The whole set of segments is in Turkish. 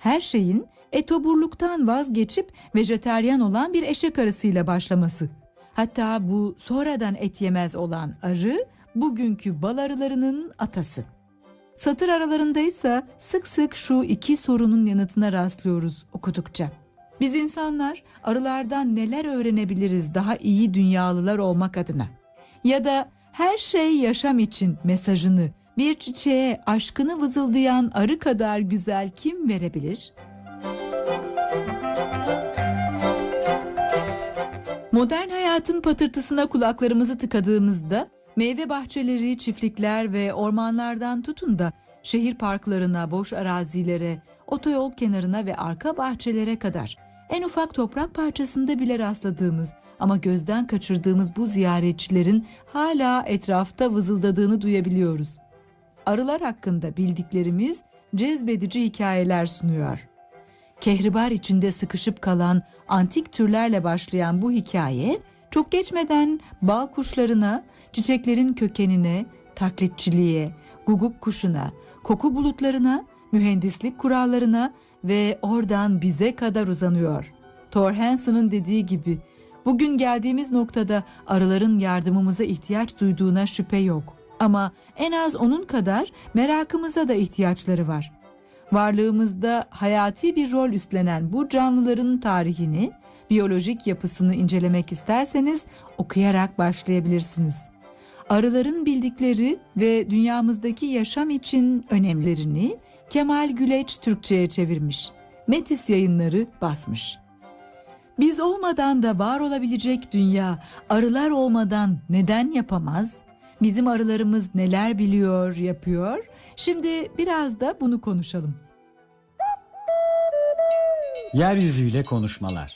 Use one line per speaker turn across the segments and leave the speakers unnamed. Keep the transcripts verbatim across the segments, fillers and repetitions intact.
her şeyin etoburluktan vazgeçip vejeteryan olan bir eşek arısıyla başlaması. Hatta bu sonradan et yemez olan arı bugünkü bal arılarının atası. Satır aralarındaysa sık sık şu iki sorunun yanıtına rastlıyoruz okudukça. Biz insanlar arılardan neler öğrenebiliriz daha iyi dünyalılar olmak adına? Ya da her şey yaşam için mesajını bir çiçeğe aşkını vızıldayan arı kadar güzel kim verebilir? Modern hayatın patırtısına kulaklarımızı tıkadığımızda meyve bahçeleri, çiftlikler ve ormanlardan tutun da şehir parklarına, boş arazilere, otoyol kenarına ve arka bahçelere kadar en ufak toprak parçasında bile rastladığımız ama gözden kaçırdığımız bu ziyaretçilerin hala etrafta vızıldadığını duyabiliyoruz. Arılar hakkında bildiklerimiz cezbedici hikayeler sunuyor. Kehribar içinde sıkışıp kalan antik türlerle başlayan bu hikaye çok geçmeden bal kuşlarına, çiçeklerin kökenine, taklitçiliğe, guguk kuşuna, koku bulutlarına, mühendislik kurallarına ve oradan bize kadar uzanıyor. Thor Hansen'ın dediği gibi bugün geldiğimiz noktada arıların yardımımıza ihtiyaç duyduğuna şüphe yok. Ama en az onun kadar merakımıza da ihtiyaçları var. Varlığımızda hayati bir rol üstlenen bu canlıların tarihini, biyolojik yapısını incelemek isterseniz okuyarak başlayabilirsiniz. Arıların bildikleri ve dünyamızdaki yaşam için önemlerini Kemal Güleç Türkçe'ye çevirmiş. Metis Yayınları basmış. Biz olmadan da var olabilecek dünya arılar olmadan neden yapamaz? Bizim arılarımız neler biliyor, yapıyor? Şimdi biraz da bunu konuşalım.
Yeryüzüyle konuşmalar.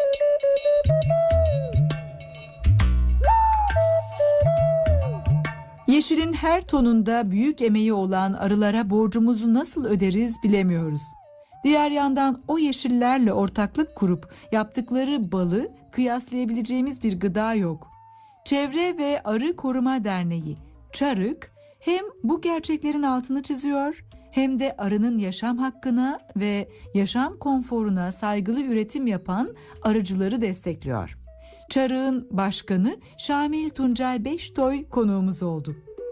Yeşilin her tonunda büyük emeği olan arılara borcumuzu nasıl öderiz bilemiyoruz. Diğer yandan o yeşillerle ortaklık kurup yaptıkları balı kıyaslayabileceğimiz bir gıda yok. Çevre ve Arı Koruma Derneği, ÇARıK, hem bu gerçeklerin altını çiziyor hem de arının yaşam hakkına ve yaşam konforuna saygılı üretim yapan arıcıları destekliyor. ÇARıK'ın başkanı Şamil Tuncay Beştoy konuğumuz oldu.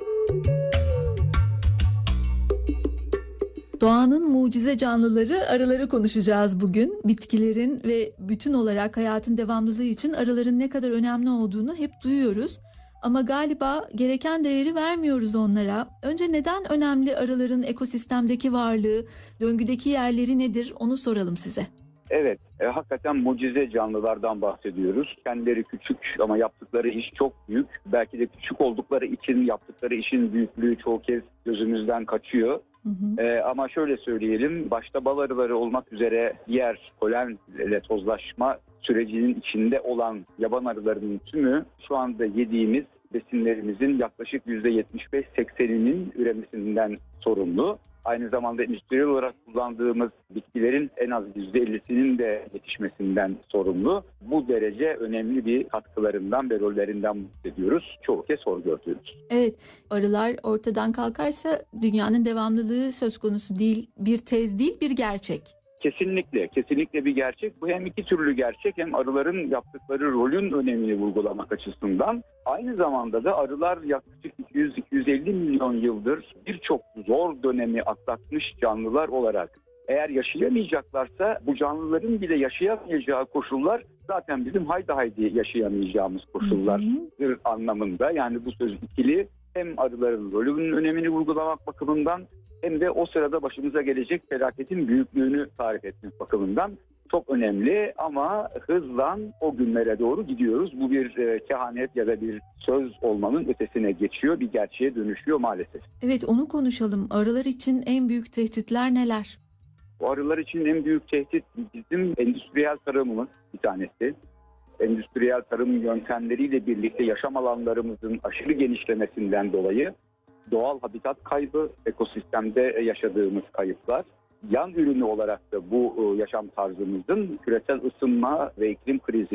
Doğanın mucize canlıları, arıları konuşacağız bugün. Bitkilerin ve bütün olarak hayatın devamlılığı için arıların ne kadar önemli olduğunu hep duyuyoruz. Ama galiba gereken değeri vermiyoruz onlara. Önce neden önemli arıların ekosistemdeki varlığı, döngüdeki yerleri nedir onu soralım size.
Evet, e, hakikaten mucize canlılardan bahsediyoruz. Kendileri küçük ama yaptıkları iş çok büyük. Belki de küçük oldukları için yaptıkları işin büyüklüğü çoğu kez gözümüzden kaçıyor. Hı hı. E, ama şöyle söyleyelim, başta bal arıları olmak üzere diğer polenle tozlaşma sürecinin içinde olan yaban arılarının tümü şu anda yediğimiz besinlerimizin yaklaşık yüzde yetmiş beş sekseninin üremesinden sorumlu. Aynı zamanda endüstriyel olarak kullandığımız bitkilerin en az yüzde ellisinin de yetişmesinden sorumlu. Bu derece önemli bir katkılarından ve rollerinden bahsediyoruz. Çoğu kez hor gördüğümüz.
Evet, arılar ortadan kalkarsa dünyanın devamlılığı söz konusu değil, bir tez değil, bir gerçek.
Kesinlikle, kesinlikle bir gerçek. Bu hem iki türlü gerçek, hem arıların yaptıkları rolün önemini vurgulamak açısından. Aynı zamanda da arılar yaklaşık iki yüz iki yüz elli milyon yıldır birçok zor dönemi atlatmış canlılar olarak eğer yaşayamayacaklarsa bu canlıların bile yaşayamayacağı koşullar zaten bizim haydi haydi yaşayamayacağımız koşullardır anlamında. Yani bu söz ikili, hem arıların rolünün önemini vurgulamak bakımından hem de o sırada başımıza gelecek felaketin büyüklüğünü tarif etmek bakımından çok önemli, ama hızla o günlere doğru gidiyoruz. Bu bir e, kehanet ya da bir söz olmanın ötesine geçiyor, bir gerçeğe dönüşüyor maalesef.
Evet, onu konuşalım. Arılar için en büyük tehditler neler?
Bu arılar için en büyük tehdit bizim endüstriyel tarımımız bir tanesi. Endüstriyel tarım yöntemleriyle birlikte yaşam alanlarımızın aşırı genişlemesinden dolayı doğal habitat kaybı, ekosistemde yaşadığımız kayıplar. Yan ürünü olarak da bu yaşam tarzımızın küresel ısınma ve iklim krizinin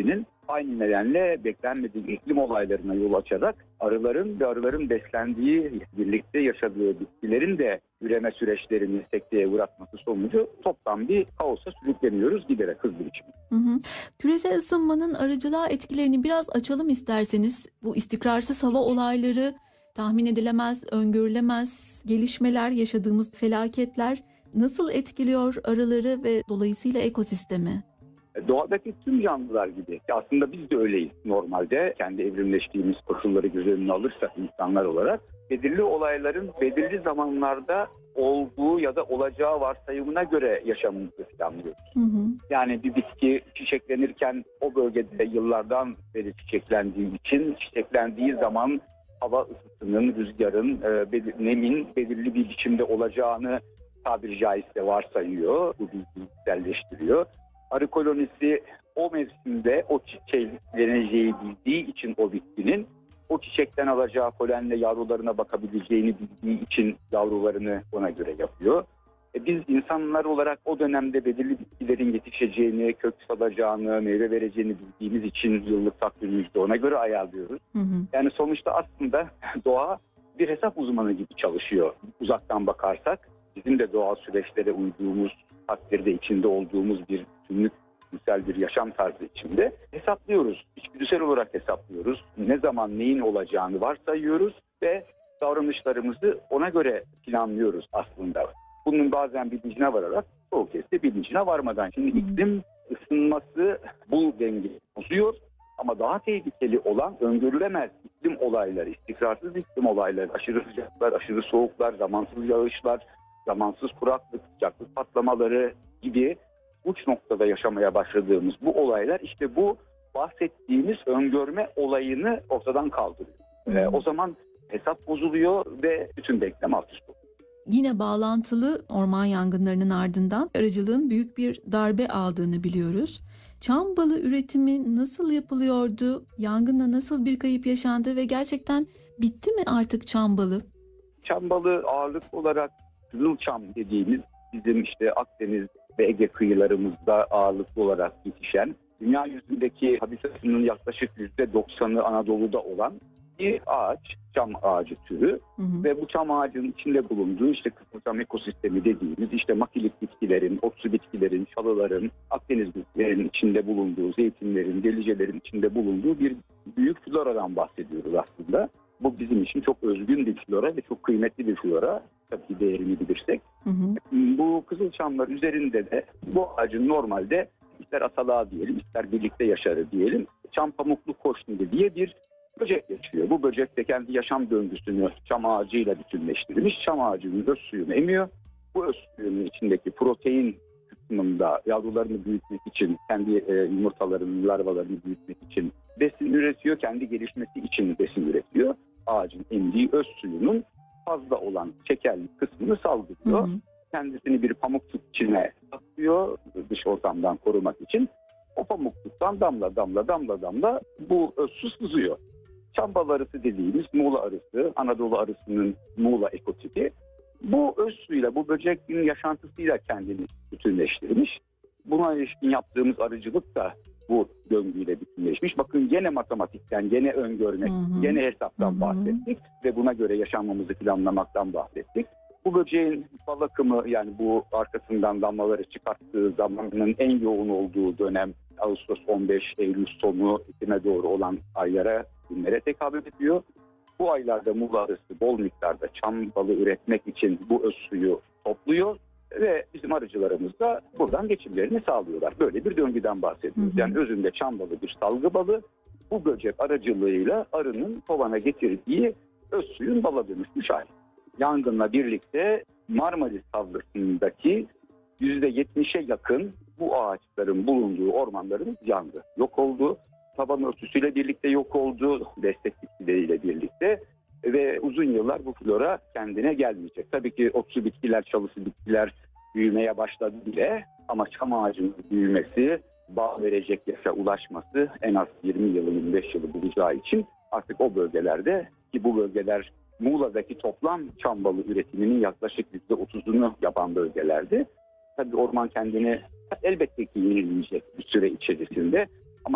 Aynı nedenle beklenmedik iklim olaylarına yol açarak arıların ve arıların beslendiği, birlikte yaşadığı bitkilerin de üreme süreçlerini sekteye uğratması sonucu toplam bir kaosa sürükleniyoruz giderek hızlı biçimde.
Hı hı. Küresel ısınmanın arıcılığa etkilerini biraz açalım isterseniz. Bu istikrarsız hava olayları, tahmin edilemez, öngörülemez gelişmeler, yaşadığımız felaketler nasıl etkiliyor arıları ve dolayısıyla ekosistemi?
Doğadaki tüm canlılar gibi. Aslında biz de öyleyiz normalde. Kendi evrimleştiğimiz koşulları göz önüne alırsak insanlar olarak belirli olayların belirli zamanlarda olduğu ya da olacağı varsayımına göre yaşamımızı planlıyoruz.
Hı hı.
Yani bir bitki çiçeklenirken o bölgede yıllardan beri çiçeklendiği için çiçeklendiği zaman hava ısısının, rüzgarın, nemin belirli bir biçimde olacağını tabiri caizse varsayıyor. Bu bizi içselleştiriyor. Arı kolonisi o mevsimde o çiçekleneceği bildiği için o bitkinin o çiçekten alacağı polenle yavrularına bakabileceğini bildiği için yavrularını ona göre yapıyor. E biz insanlar olarak o dönemde belirli bitkilerin yetişeceğini, kök salacağını, meyve vereceğini bildiğimiz için yıllık takvimimizi ona göre ayarlıyoruz.
Hı hı.
Yani sonuçta aslında doğa bir hesap uzmanı gibi çalışıyor. Uzaktan bakarsak bizim de doğal süreçlere uyduğumuz, takdirde içinde olduğumuz bir günlük güzel bir yaşam tarzı içinde hesaplıyoruz. İçgüdüsel olarak hesaplıyoruz. Ne zaman neyin olacağını varsayıyoruz ve davranışlarımızı ona göre planlıyoruz aslında. Bunun bazen bilincine vararak çoğu kez de bilincine varmadan. Şimdi iklim ısınması bu dengeyi bozuyor ama daha tehlikeli olan öngörülemez iklim olayları, istikrarsız iklim olayları, aşırı sıcaklar, aşırı soğuklar, zamansız yağışlar, zamansız kuraklık, sıcaklık patlamaları gibi uç noktada yaşamaya başladığımız bu olaylar işte bu bahsettiğimiz öngörme olayını ortadan kaldırıyor.
Hmm.
Ee, o zaman hesap bozuluyor ve bütün denklem alt üst oluyor.
Yine bağlantılı orman yangınlarının ardından arıcılığın büyük bir darbe aldığını biliyoruz. Çam balı üretimi nasıl yapılıyordu? Yangınla nasıl bir kayıp yaşandı ve gerçekten bitti mi artık çam balı?
Çam balı ağırlıklı olarak Kızılçam dediğimiz bizim işte Akdeniz ve Ege kıyılarımızda ağırlıklı olarak yetişen, dünya yüzündeki habitatının yaklaşık yüzde doksanı Anadolu'da olan bir ağaç, çam ağacı türü. Hı hı. Ve bu çam ağacının içinde bulunduğu işte Kızılçam ekosistemi dediğimiz işte makilik bitkilerin, otsu bitkilerin, çalıların, Akdeniz bitkilerin içinde bulunduğu, zeytinlerin, delicelerin içinde bulunduğu bir büyük floradan bahsediyoruz aslında. Bu bizim için çok özgün bir flora ve çok kıymetli bir flora. Tabii ki değerini bilirsek. Hı hı. Bu kızılçamlar üzerinde de bu ağacın normalde ister asalağı diyelim, ister birlikte yaşarı diyelim, çam pamuklu koşnili diye bir böcek yaşıyor. Bu böcek de kendi yaşam döngüsünü çam ağacıyla bütünleştirmiş. Çam ağacının öz suyunu emiyor. Bu öz suyunun içindeki protein kısmında yavrularını büyütmek için, kendi e, yumurtalarını, larvalarını büyütmek için besin üretiyor. Kendi gelişmesi için besin üretiyor. Ağacın emdiği öz suyunun fazla olan şekerli kısmını salgılıyor. Hı hı. Kendisini bir pamukluk içine saklıyor dış ortamdan korumak için. O pamukluktan damla damla damla damla bu öz su sızıyor. Çam bal arısı dediğimiz Muğla arısı, Anadolu arısının Muğla ekotipi. Bu öz suyla, bu böceğin yaşantısıyla kendini bütünleştirmiş. Buna ilişkin yaptığımız arıcılık da bu döngüyle bütünleşmiş. Bakın gene matematikten, gene öngörmek, hı hı. gene hesaptan hı hı. bahsettik ve buna göre yaşamamızı planlamaktan bahsettik. Bu böceğin bal akımı, yani bu arkasından damlaları çıkarttığı zamanın en yoğun olduğu dönem Ağustos on beş, Eylül sonu, Ekim'e doğru olan aylara, günlere tekabül ediyor. Bu aylarda Muğla arısı bol miktarda çam balı üretmek için bu öz suyu topluyor ve bizim arıcılarımız da buradan geçimlerini sağlıyorlar. Böyle bir döngüden bahsediyoruz. Hı hı. Yani özünde çam balı bir salgı balı, bu böcek aracılığıyla arının kovana getirdiği öz suyun bala dönüşmüş hali. Yangınla birlikte Marmaris Havzası'ndaki yüzde yetmişe yakın bu ağaçların bulunduğu ormanların yandı. Yok oldu. Taban örtüsüyle birlikte yok oldu. Destek bitkileriyle birlikte. Ve uzun yıllar bu flora kendine gelmeyecek. Tabii ki otsu bitkiler, çalısı bitkiler büyümeye başladı bile. Ama çam ağacının büyümesi, bağ verecek yaşa ulaşması en az yirmi yılı, yirmi beş yılı bulacağı için artık o bölgelerde, ki bu bölgeler Muğla'daki toplam çam balı üretiminin yaklaşık yüzde otuzunu yapan bölgelerdi. Tabii orman kendini elbette ki yenileyecek bir süre içerisinde. Ama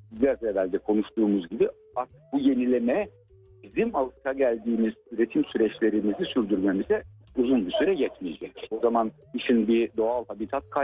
biraz evvel konuştuğumuz gibi artık bu yenileme bizim alışa geldiğimiz üretim süreçlerimizi sürdürmemize uzun bir süre yetmeyecek. O zaman işin bir doğal habitat kaybı